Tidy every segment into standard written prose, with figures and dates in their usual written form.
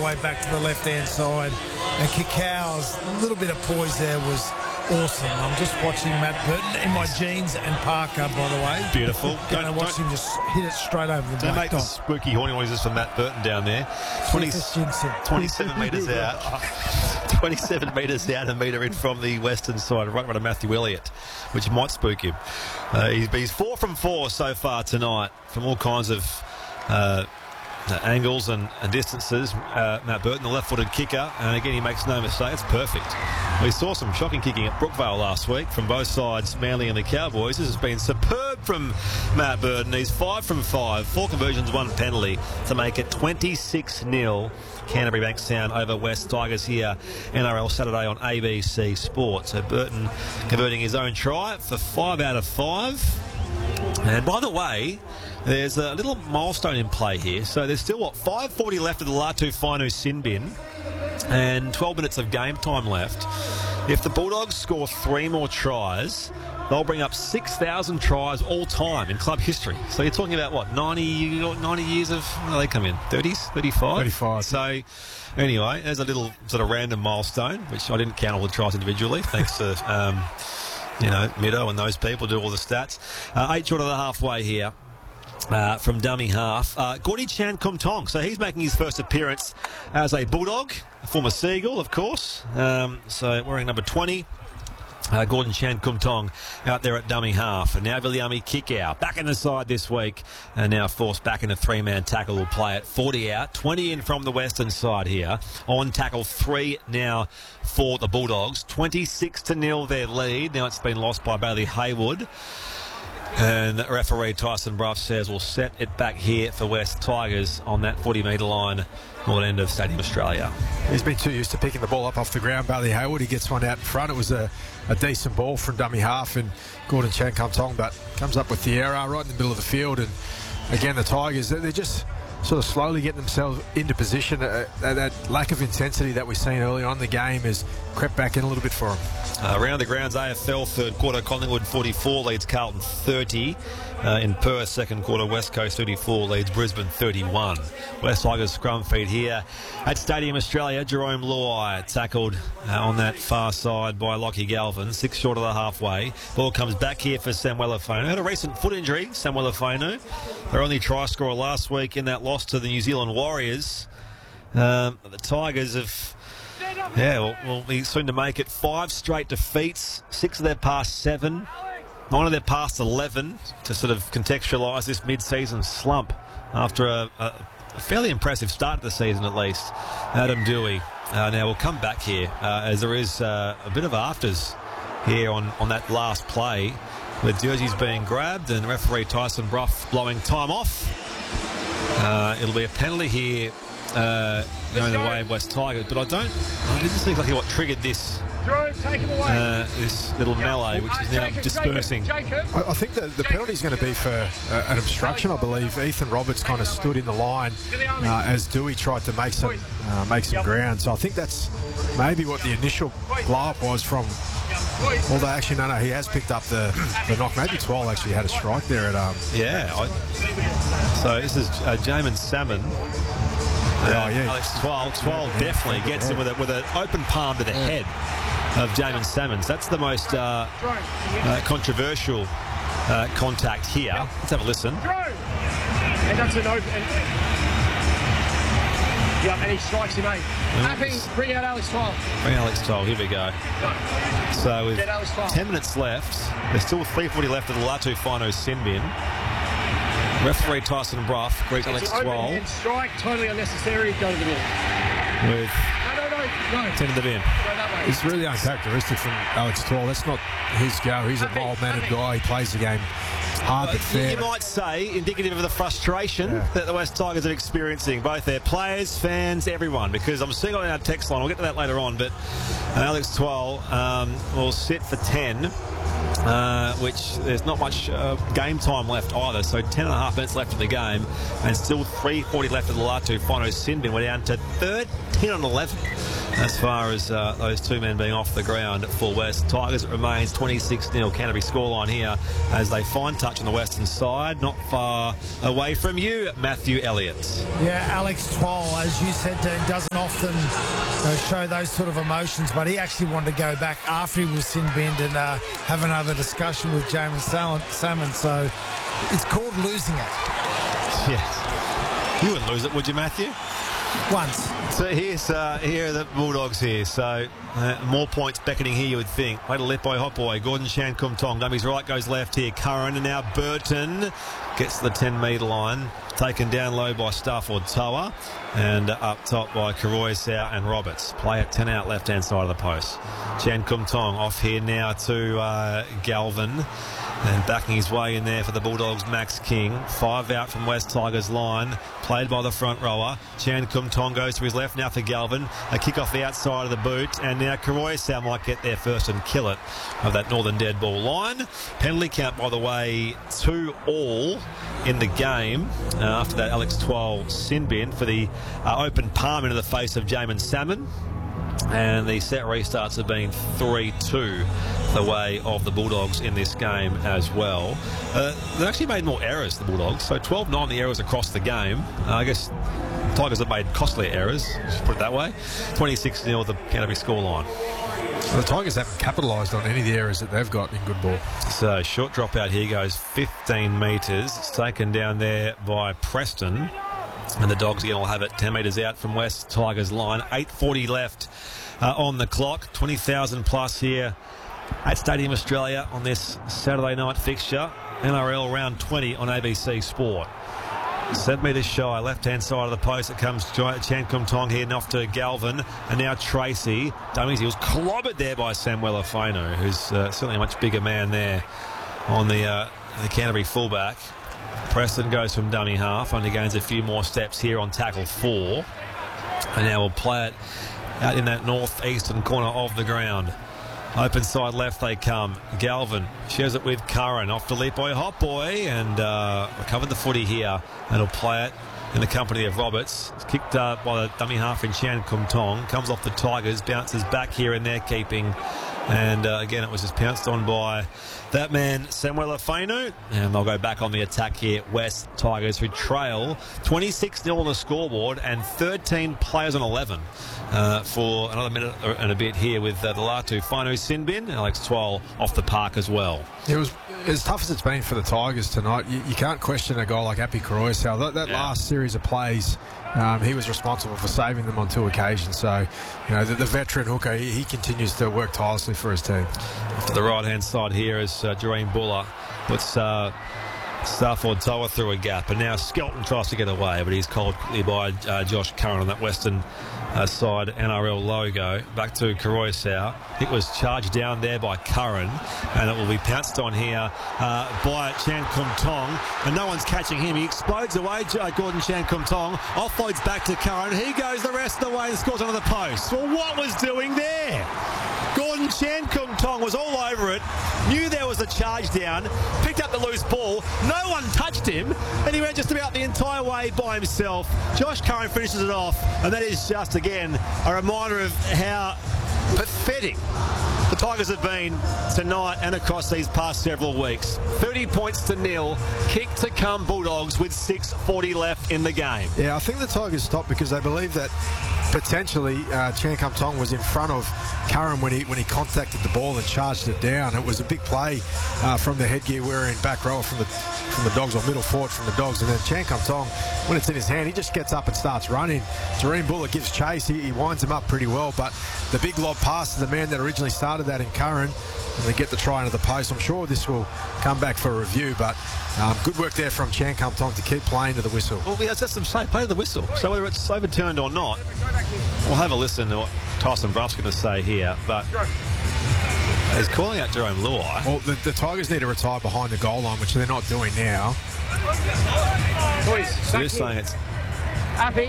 the way back to the left-hand side. And Kikau's little bit of poise there was awesome. I'm just watching Matt Burton in my jeans and Parker, by the way. Beautiful. Don't watch him just hit it straight over the Don't black make the dot. spooky horny noises for Matt Burton down there. 27 metres out. 27 metres down, a metre in from the western side, right under Matthew Elliott, which might spook him. He's 4 from 4 so far tonight from all kinds of angles and distances. Matt Burton, the left-footed kicker, and again he makes no mistake. It's perfect. We saw some shocking kicking at Brookvale last week from both sides, Manly and the Cowboys. This has been superb from Matt Burton. He's 5 from 5, 4 conversions, 1 penalty to make it 26-0. Canterbury Bankstown over West Tigers here, NRL Saturday on ABC Sport. So Burton converting his own try for 5 out of 5. And by the way, there's a little milestone in play here. So there's still, 5:40 left of the Latu Whainu sin bin and 12 minutes of game time left. If the Bulldogs score 3 more tries, they'll bring up 6,000 tries all time in club history. So you're talking about, 90 years of, when do they come in? 30s? 35? 35. So anyway, there's a little sort of random milestone, which I didn't count all the tries individually, thanks to, Middo and those people do all the stats. 8 short of the halfway here. From dummy half, Gordy Chan Kum Tong. So he's making his first appearance as a Bulldog, a former Seagull, of course. So wearing number 20. Gordon Chan Kum Tong out there at dummy half. And now Viliami Kikau back in the side this week and now forced back in a 3-man tackle. Will play at 40 out, 20 in from the western side here. On tackle 3 now for the Bulldogs. 26-0 their lead. Now it's been lost by Bailey Haywood. And referee Tyson Bruff says we'll set it back here for West Tigers on that 40-metre line, northern end of Stadium Australia. He's been too used to picking the ball up off the ground. Bailey Haywood, he gets one out in front. It was a decent ball from dummy half, and Gordon Chan Kum Tong, but comes up with the error right in the middle of the field. And again, the Tigers, they're just sort of slowly getting themselves into position. That lack of intensity that we've seen earlier on in the game has crept back in a little bit for them. Around the grounds, AFL third quarter, Collingwood 44 leads Carlton 30. In Perth, second quarter, West Coast 34 leads Brisbane 31. West Tigers scrum feed here at Stadium Australia. Jerome Luai tackled on that far side by Lockie Galvin, 6 short of the halfway. Ball comes back here for Samuel Fainu. Had a recent foot injury, Samuel Fainu. Their only try scorer last week in that loss to the New Zealand Warriors. The Tigers have... will be soon to make it 5 straight defeats, 6 of their past 7, 9 of their past 11, to sort of contextualise this mid-season slump after a fairly impressive start to the season at least. Adam Dewey now will come back here as there is a bit of afters here on that last play with jerseys being grabbed and referee Tyson Bruff blowing time off. It'll be a penalty here going the way of West Tigers, but I didn't see exactly what triggered this little melee, which is now dispersing. I think the penalty is going to be for an obstruction. I believe Ethan Roberts kind of stood in the line as Dewey tried to make some ground. So I think that's maybe what the initial blow-up was from. Although actually, no, he has picked up the knock. Maybe Twal actually had a strike there at So this is Jamin Salmon. Alex Twal definitely gets him with an open palm to the head of Jamin Salmons. That's the most controversial contact here. Let's have a listen. And that's an open. And he strikes him, bring out Alex Twal. Bring Alex Twal, here we go. So with 10 minutes left, there's still 3:40 left of the Latu Whainu sin bin. Referee Tyson Bruff greets Alex Twal. Strike, totally unnecessary, go to the bin. With 10 in the bin. It's really uncharacteristic from Alex Twal. That's not his go. He's a mild-mannered guy. He plays the game hard but fair. You might say indicative of the frustration that the West Tigers are experiencing, both their players, fans, everyone, because I'm seeing on our text line, we'll get to that later on, but Alex Twal will sit for 10. Which there's not much game time left either, so 10 and a half minutes left of the game and still 3:40 left of the Latu Whainu sin bin. We're down to 13 10 on 11 as far as those two men being off the ground for West Tigers. It remains 26-0 Canterbury scoreline here as they find touch on the western side, not far away from you, Matthew Elliott. Yeah, Alex Twal, as you said, Dean, doesn't often show those sort of emotions, but he actually wanted to go back after he was sin binned and have another discussion with Jamin Salmon. So it's called losing it. Yes. You wouldn't lose it, would you, Matthew? Once. So here are the Bulldogs here. So more points beckoning here, you would think. Way to let by Hot Boy. Gordon Chan Kum Tong. Dummies right, goes left here. Curran, and now Burton gets to the 10-metre line. Taken down low by Stafford Toa. And up top by Karoisau and Roberts. Play at 10 out, left-hand side of the post. Chan Kum Tong off here now to Galvin. And backing his way in there for the Bulldogs, Max King. 5 out from West Tigers line. Played by the front rower. Chan Kum Tong goes to his left now for Galvin. A kick off the outside of the boot. And now Karoisau might get there first and kill it of that Northern dead ball line. Penalty count, by the way, 2-all in the game after that Alex Twal sin bin for the open palm into the face of Jamin Salmon. And the set restarts have been 3-2 the way of the Bulldogs in this game as well. They've actually made more errors, the Bulldogs. So 12-9 the errors across the game. I guess Tigers have made costlier errors, just put it that way. 26-0 the Canterbury scoreline. Well, the Tigers haven't capitalised on any of the errors that they've got in good ball. So short drop out here goes 15 metres. It's taken down there by Preston. And the Dogs again will have it 10 metres out from West Tigers line. 8:40 left on the clock. 20,000 plus here at Stadium Australia on this Saturday night fixture. NRL round 20 on ABC Sport. 7 metres shy, left-hand side of the post. It comes Chan Kum Tong here and off to Galvin. And now Tracy. Dummies, he was clobbered there by Samuel Afeno, who's certainly a much bigger man there on the Canterbury fullback. Preston goes from dummy half, only gains a few more steps here on tackle 4. And now we'll play it out in that northeastern corner of the ground. Open side left they come. Galvin shares it with Curran. Off to leap by Hot Boy and recovered the footy here. And he'll play it in the company of Roberts. It's kicked by the dummy half in Chan Kum Tong. Comes off the Tigers, bounces back here in their keeping. And again, it was just pounced on by that man, Samuel Afeno. And they'll go back on the attack here. West Tigers, who trail 26-0 on the scoreboard and 13 players on 11 for another minute and a bit here with the Latu Fino sin bin. Alex Twal off the park as well. It was as tough as it's been for the Tigers tonight. You can't question a guy like Api Karoisau. That last series of plays, he was responsible for saving them on 2 occasions. So, you know, the veteran hooker, he continues to work tirelessly for his team. To the right-hand side here is Jareen Buller puts Stafford Toa through a gap. And now Skelton tries to get away, but he's called quickly by Josh Curran on that western side NRL logo. Back to Karoisau. It was charged down there by Curran, and it will be pounced on here by Chan Kum Tong, and no one's catching him. He explodes away, Gordon Chan Kum Tong. Offloads back to Curran. He goes the rest of the way and scores onto the post. Well, what was doing there? Gordon Chan Kum Tong was all over it, knew there was a charge down, picked up the loose ball, no one touched him, and he went just about the entire way by himself. Josh Curran finishes it off, and that is just, again, a reminder of how pathetic the Tigers have been tonight and across these past several weeks. 30 points to nil, kick to come Bulldogs with 6:40 left in the game. Yeah, I think the Tigers stopped because they believe that potentially Chan Kum Tong was in front of Curran when he contacted the ball and charged it down. It was a big play from the headgear wearing back rower from the Dogs, or middle forward from the Dogs, and then Chan Kum Tong, when it's in his hand, he just gets up and starts running. Jareen Buller gives chase. He winds him up pretty well, but the big lob pass to the man that originally started that in Curran, and they get the try into the post. I'm sure this will come back for a review, but good work there from Chan Kum Tong to keep playing to the whistle. Well, yeah, that's them say, play to the whistle. So whether it's overturned or not, we'll have a listen to what Tyson Bruff's going to say here, but he's calling out Jerome Luai. Well, the Tigers need to retire behind the goal line, which they're not doing now. Boys, so you're saying it's... Appy.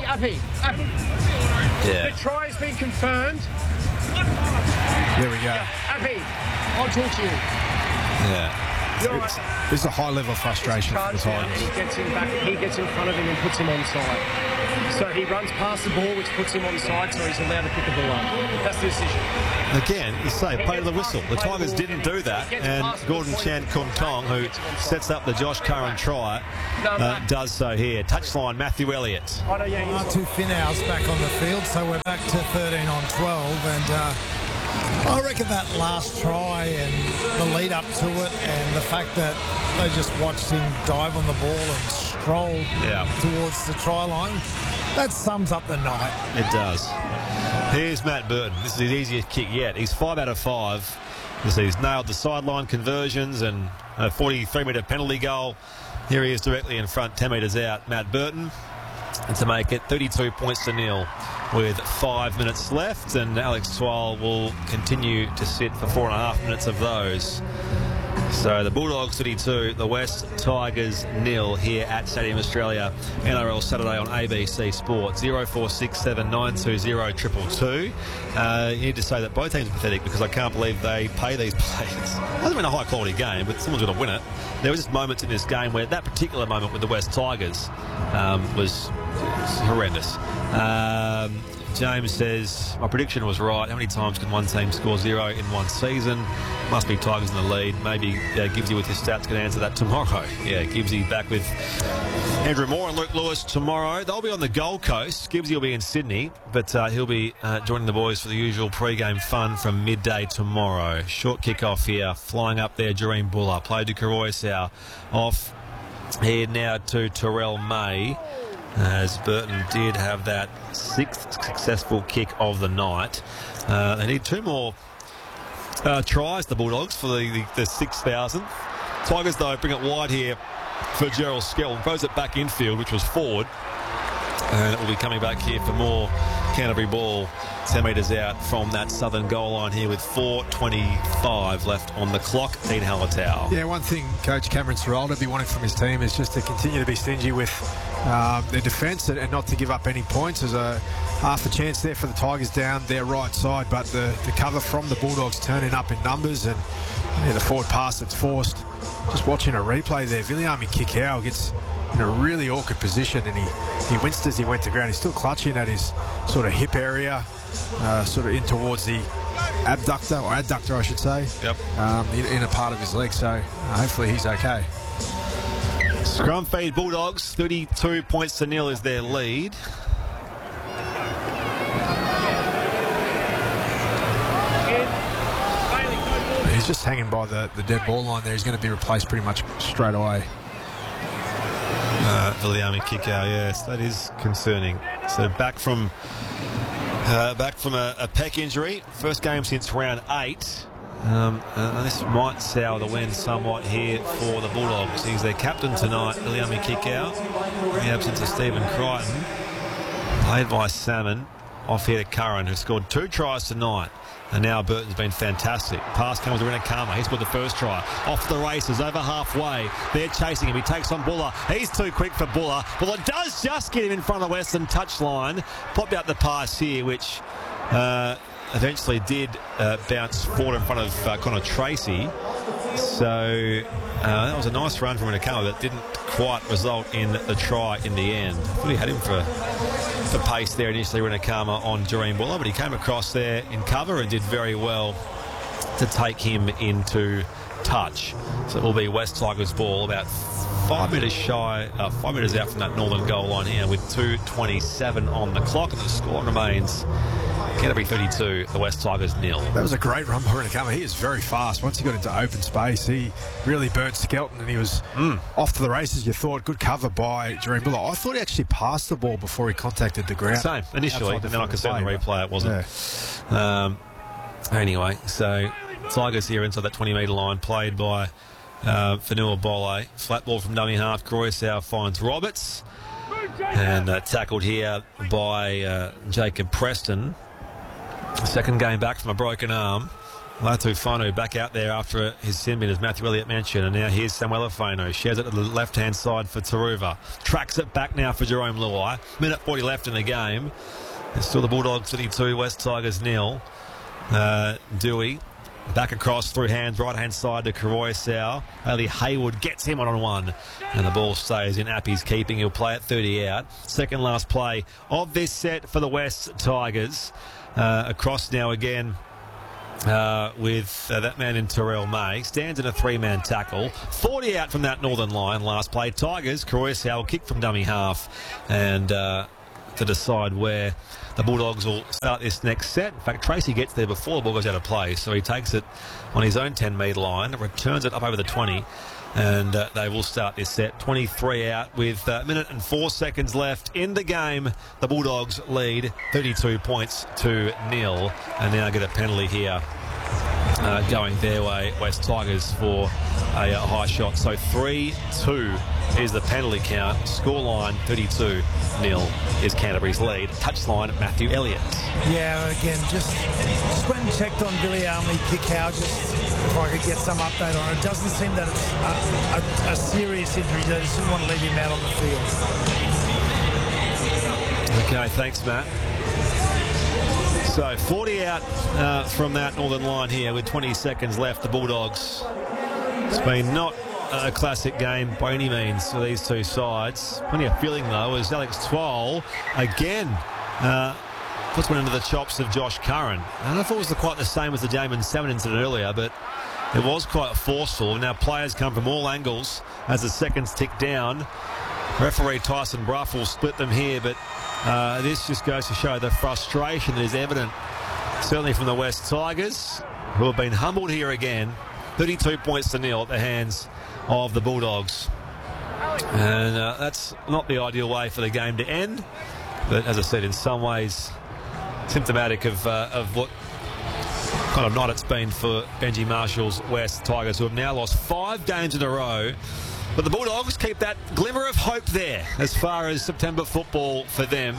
Yeah. The try has been confirmed. There we go. Appy, I'll talk to you. Yeah. There's a high level of frustration for the Tigers. He gets him back. He gets in front of him and puts him onside. So he runs past the ball, which puts him onside, so he's allowed to pick the ball up. That's the decision. Again, you say, play the whistle. The Tigers didn't do that, and Gordon Chan Kum Tong, who sets up the Josh Curran try, does so here. Touchline, Matthew Elliott. Two Finnows back on the field, so we're back to 13 on 12, and I reckon that last try and the lead up to it and the fact that they just watched him dive on the ball and stroll towards the try line, that sums up the night. It does. Here's Matt Burton. This is his easiest kick yet. He's 5 out of 5. He's nailed the sideline conversions and a 43-metre penalty goal. Here he is directly in front, 10 metres out, Matt Burton. And to make it 32 points to nil with 5 minutes left, and Alex Twal will continue to sit for 4.5 minutes of those. So the Bulldogs 32, the West Tigers 0 here at Stadium Australia, NRL Saturday on ABC Sport. 0467 920 222. You need to say that both teams are pathetic because I can't believe they pay these players. It hasn't been a high quality game, but someone's going to win it. There was just moments in this game where that particular moment with the West Tigers was horrendous. James says, my prediction was right. How many times can one team score 0 in one season? Must be Tigers in the lead. Maybe Gibbsy with his stats can answer that tomorrow. Yeah, Gibbsy back with Andrew Moore and Luke Lewis tomorrow. They'll be on the Gold Coast. Gibbsy will be in Sydney, but he'll be joining the boys for the usual pre-game fun from midday tomorrow. Short kick-off here. Flying up there, Jareen Buller. Play to Karoisau. Off here now to Terrell May, as Burton did have that 6th successful kick of the night. They need 2 more tries, the Bulldogs, for the 6,000th. Tigers, though, bring it wide here for Gerald Skell and throws it back infield, which was forward. And it will be coming back here for more Canterbury ball 10 metres out from that southern goal line here with 4:25 left on the clock. Dean Hallertau. Yeah, one thing Coach Cameron Ciraldo will be wanting from his team is just to continue to be stingy with their defence and not to give up any points. There's a half a chance there for the Tigers down their right side, but the cover from the Bulldogs turning up in numbers, and the forward pass that's forced. Just watching a replay there, Viliami Kikau gets in a really awkward position, and he winced as he went to ground. He's still clutching at his sort of hip area, sort of in towards the adductor, I should say. Yep. In a part of his leg, so hopefully he's okay. Scrum feed Bulldogs, 32 points to nil is their lead. He's just hanging by the dead ball line there. He's going to be replaced pretty much straight away. Viliami Kikau, yes, that is concerning. So back from a pec injury, first game since round 8. This might sour the wind somewhat here for the Bulldogs. He's their captain tonight, Viliami Kikau, in the absence of Stephen Crichton. Played by Salmon, off here to Curran, who scored 2 tries tonight. And now Burton's been fantastic. Pass comes to Renakama. He scored the first try. Off the races, over halfway. They're chasing him. He takes on Buller. He's too quick for Buller. Buller does just get him in front of the Western touchline. Popped out the pass here, which eventually did bounce forward in front of Connor Tracy. So that was a nice run from Renakama that didn't quite result in the try in the end. I thought he had him for pace there initially, Renakama on Jareen Buller, but he came across there in cover and did very well to take him into touch. So it will be West Tigers ball about 5 metres out from that northern goal line here with 2:27 on the clock, and the score remains Canterbury 32, the West Tigers 0. That was a great run by Renakama. He is very fast. Once he got into open space, he really burnt Skelton, and he was off to the races, you thought. Good cover by Jareen Buller. I thought he actually passed the ball before he contacted the ground. Same, initially, and then I could see on the replay it wasn't. Yeah. Anyway, so Tigers here inside that 20-metre line, played by Fanua Bole. Flat ball from dummy half. Karoisau finds Roberts. And tackled here by Jacob Preston. Second game back from a broken arm. Latu Whanu back out there after his sin bin, as Matthew Elliott mentioned. And now here's Samuela Whanu. Shares it to the left-hand side for Taruva. Tracks it back now for Jerome Luai. Minute 40 left in the game. It's still the Bulldogs 32, West Tigers 0. Dewey Back across through hands, right-hand side to Koroisau. Bailey Hayward gets him on one. And the ball stays in Appy's keeping. He'll play it 30 out. Second last play of this set for the West Tigers. Across now again with that man in Terrell May. Stands in a three-man tackle. 40 out from that northern line. Last play. Tigers, Koroisau will kick from dummy half. And to decide where the Bulldogs will start this next set. In fact, Tracy gets there before the ball goes out of play, so he takes it on his own 10-metre line, returns it up over the 20, and they will start this set. 23 out with a minute and 4 seconds left in the game. The Bulldogs lead 32 points to 0, and now get a penalty here going their way. West Tigers for a high shot. So 3-2 is the penalty count. Scoreline 32-0 is Canterbury's lead. Touchline Matthew Elliott. Yeah, again, just went and checked on Viliame Kikau, just if I could get some update on it. It doesn't seem that it's a serious injury. They just didn't want to leave him out on the field. Okay, thanks, Matt. So 40 out from that northern line here with 20 seconds left. The Bulldogs. It's been not a classic game by any means for these two sides. Plenty of feeling though as Alex Twal again puts one into the chops of Josh Curran. I don't know if it was quite the same as the Jamin Salmon incident earlier, but it was quite forceful. Now players come from all angles as the seconds tick down. Referee Tyson Bruff will split them here, but this just goes to show the frustration that is evident, certainly from the West Tigers, who have been humbled here again. 32 points to 0 at the hands of the Bulldogs. And that's not the ideal way for the game to end. But as I said, in some ways, symptomatic of what kind of night it's been for Benji Marshall's West Tigers, who have now lost 5 games in a row. But the Bulldogs keep that glimmer of hope there as far as September football for them.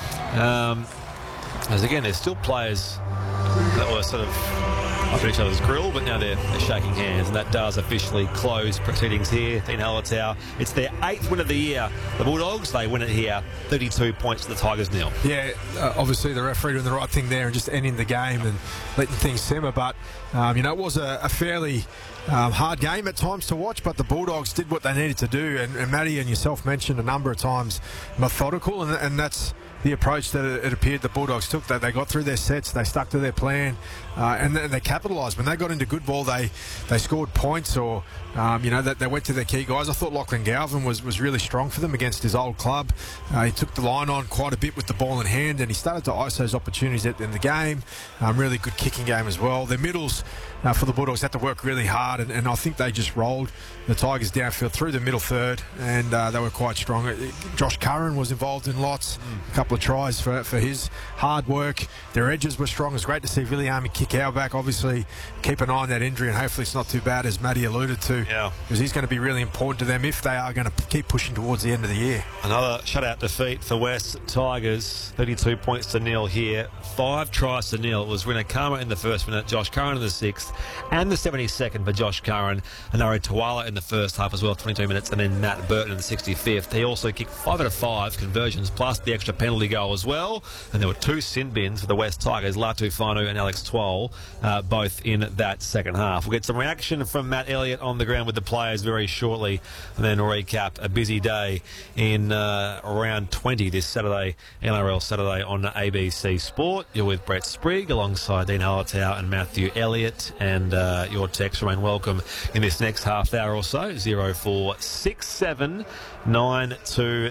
As again, there's still players that were sort of up at each other's grill, but now they're shaking hands, and that does officially close proceedings here. Dean Hallertau, it's their 8th win of the year. The Bulldogs, they win it here, 32 points to the Tigers 0. Yeah, obviously the referee doing the right thing there and just ending the game and letting things simmer, but it was a fairly hard game at times to watch, but the Bulldogs did what they needed to do, and Matty and yourself mentioned a number of times methodical, and that's the approach that it appeared the Bulldogs took. That they got through their sets, they stuck to their plan, and they capitalised. When they got into good ball, they scored points, or that they went to their key guys. I thought Lachlan Galvin was really strong for them against his old club. He took the line on quite a bit with the ball in hand, and he started to ice those opportunities in the game. Really good kicking game as well. Their middles for the Bulldogs had to work really hard, and I think they just rolled the Tigers downfield through the middle third, and they were quite strong. Josh Curran was involved in lots, a couple of tries for his hard work. Their edges were strong. It was great to see Viliame Kikau back. Obviously, keep an eye on that injury, and hopefully it's not too bad, as Matty alluded to, because he's going to be really important to them if they are going to keep pushing towards the end of the year. Another shutout defeat for West Tigers, 32 points to 0 here. 5 tries to 0. It was Rinakama in the first minute, Josh Curran in the 6th, and the 72nd for Josh Curran, and Ari Tawala in the first half as well, 22 minutes, and then Matt Burton in the 65th. He also kicked 5 out of 5 conversions, plus the extra penalty goal as well, and there were 2 sin bins for the West Tigers, Latu Whanu and Alex Twal, both in that second half. We'll get some reaction from Matt Elliott on the ground with the players very shortly, and then recap a busy day in round 20 this Saturday, NRL Saturday on ABC Sport. You're with Brett Sprigg alongside Dean Hallertau and Matthew Elliott, and your texts remain welcome in this next half hour or so. 0467 920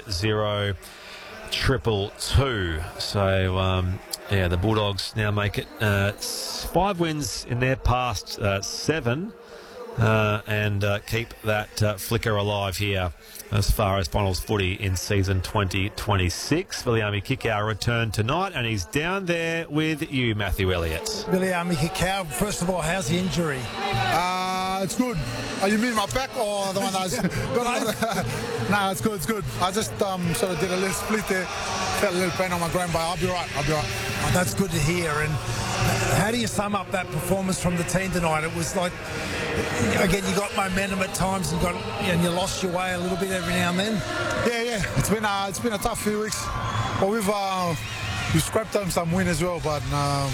222. So the Bulldogs now make it 5 wins in their past 7, and keep that flicker alive here as far as finals footy in season 2026. Viliame Kikau returned tonight, and he's down there with you, Matthew Elliott. Viliame Kikau, first of all, how's the injury? It's good. You mean my back or the one I was... No, it's good. I just sort of did a little split there. Felt a little pain on my groin, but I'll be right. Oh, that's good to hear. And how do you sum up that performance from the team tonight? It was like, again, you got momentum at times and you lost your way a little bit every now and then. Yeah. It's been a tough few weeks, but we've scraped on some win as well. But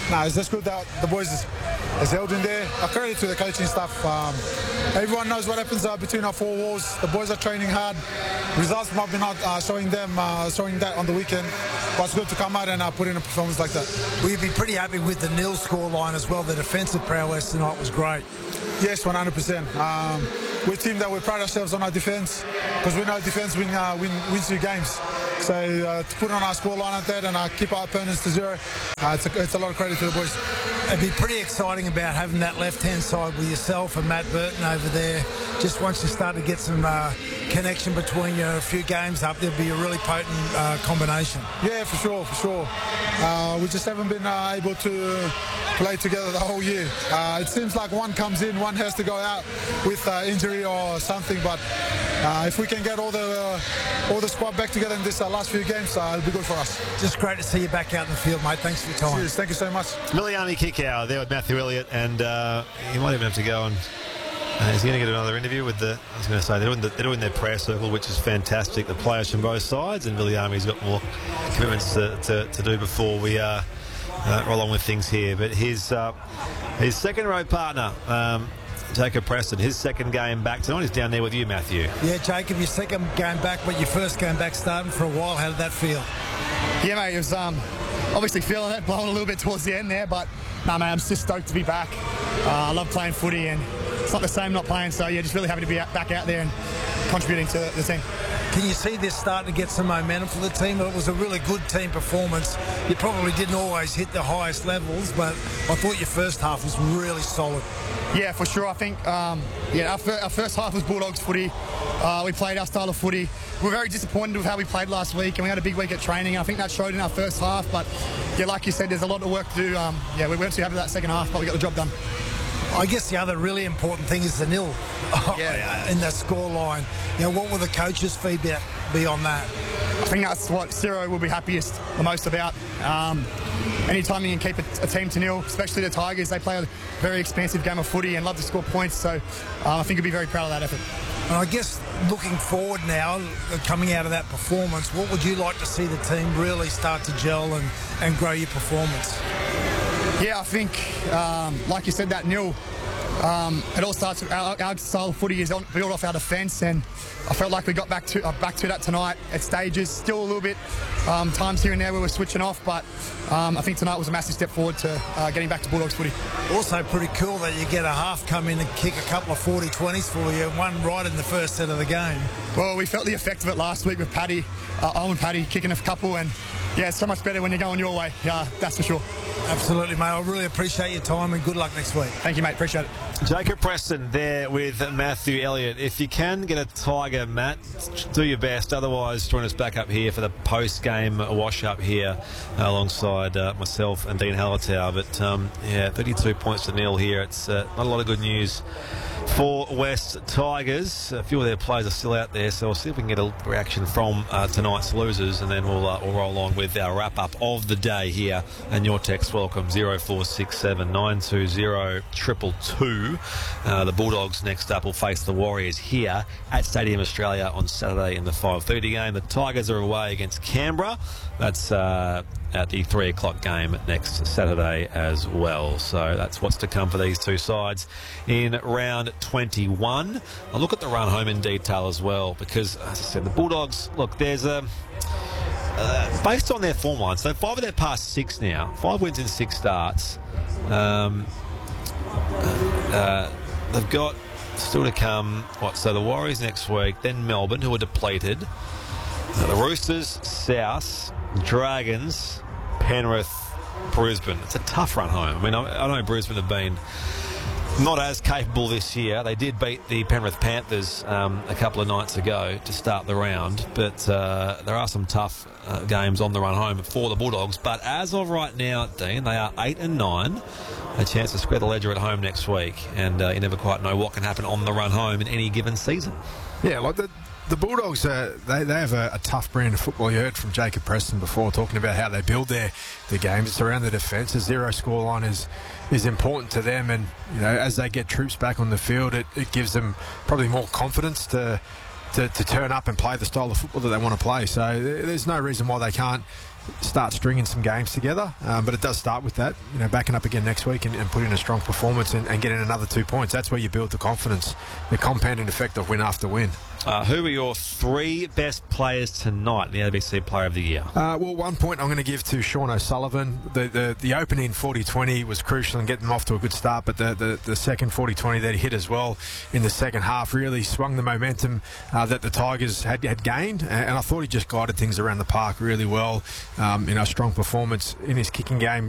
it's just good that the boys is held in there. I credit to the coaching staff. Everyone knows what happens between our four walls. The boys are training hard. Results might be not showing that on the weekend, but it's good to come out and put in a performance like that. Will you be pretty happy with the nil score line as well? The defensive prowess tonight was great. Yes, 100%. We're a team that we pride ourselves on our defence because we know defence wins you games. So to put on our score line like that and keep our opponents to 0, it's a lot of credit to the boys. It'd be pretty exciting about having that left-hand side with yourself and Matt Burton over there. Just once you start to get some connection between you, a few games up, there'll be a really potent combination. Yeah, for sure. We just haven't been able to play together the whole year. It seems like one comes in, one has to go out with injury or something, but if we can get all the squad back together in this last few games, it'll be good for us. Just great to see you back out in the field, mate. Thanks for your time. Cheers. Thank you so much. Miliami Kikau there with Matthew Elliott, and he might even have to go and he's going to get another interview with the. I was going to say they're doing their prayer circle, which is fantastic. The players from both sides, and Miliami's got more commitments to do before we roll on with things here. But his second row partner, Jacob Preston, his second game back tonight. He's down there with you, Matthew. Yeah, Jacob, your second game back, but your first game back starting for a while. How did that feel? Yeah, mate, it was obviously feeling it, blowing a little bit towards the end there, but no, mate, I'm just stoked to be back. I love playing footy, and it's not the same not playing, so yeah, just really happy to be back out there and contributing to the team. Can you see this starting to get some momentum for the team? It was a really good team performance. You probably didn't always hit the highest levels, but I thought your first half was really solid. Yeah, for sure. I think our first half was Bulldogs footy. We played our style of footy. We were very disappointed with how we played last week, and we had a big week at training. I think that showed in our first half, but yeah, like you said, there's a lot of work to do. We weren't too happy with that second half, but we got the job done. I guess the other really important thing is the nil in the score line. What will the coaches' feedback be on that? I think that's what Ciro will be happiest the most about. Anytime you can keep a team to nil, especially the Tigers, they play a very expansive game of footy and love to score points, so I think he'll be very proud of that effort. And I guess looking forward now, coming out of that performance, what would you like to see the team really start to gel and grow your performance? Yeah, I think, like you said, that nil, it all starts with our style of footy is built off our defence, and I felt like we got back to that tonight at stages. Still a little bit times here and there where we're switching off, but I think tonight was a massive step forward to getting back to Bulldogs footy. Also pretty cool that you get a half come in and kick a couple of 40-20s for you, one right in the first set of the game. Well, we felt the effect of it last week with Paddy, Owen Paddy kicking a couple, and yeah, it's so much better when you're going your way. Yeah, that's for sure. Absolutely, mate. I really appreciate your time, and good luck next week. Thank you, mate. Appreciate it. Jacob Preston there with Matthew Elliott. If you can get a Tiger, Matt, do your best. Otherwise, join us back up here for the post-game wash-up here alongside myself and Dean Hallertau. But, 32 points to nil here. It's not a lot of good news for West Tigers. A few of their players are still out there, so we'll see if we can get a reaction from tonight's losers, and then we'll roll on with our wrap-up of the day here. And your text welcome 0467 920 222. The Bulldogs next up will face the Warriors here at Stadium Australia on Saturday in the 5:30 game. The Tigers are away against Canberra. That's at the 3 o'clock game next Saturday as well. So that's what's to come for these two sides in round 21. I'll look at the run home in detail as well, because, as I said, the Bulldogs, look, there's a... based on their form line, so 5 of their past 6 now, 5 wins in 6 starts. They've got still to come, so the Warriors next week, then Melbourne, who are depleted, the Roosters, South, Dragons, Penrith, Brisbane. It's a tough run home. I mean, I know Brisbane have been not as capable this year. They did beat the Penrith Panthers a couple of nights ago to start the round, but there are some tough games on the run home for the Bulldogs. But as of right now, Dean, they are 8-9. A chance to square the ledger at home next week, and you never quite know what can happen on the run home in any given season. Yeah, like the Bulldogs, they have a tough brand of football. You heard from Jacob Preston before talking about how they build their games. It's around the defence. A 0 scoreline is important to them, and as they get troops back on the field, it gives them probably more confidence to turn up and play the style of football that they want to play. So there's no reason why they can't start stringing some games together. But it does start with that, backing up again next week and putting a strong performance and getting another 2 points. That's where you build the confidence, the compounding effect of win after win. Who are your 3 best players tonight in the ABC Player of the Year? Well, 1 point I'm going to give to Sean O'Sullivan. The opening 40-20 was crucial in getting them off to a good start, but the second 40-20 that he hit as well in the second half really swung the momentum that the Tigers had gained, and I thought he just guided things around the park really well. Strong performance in his kicking game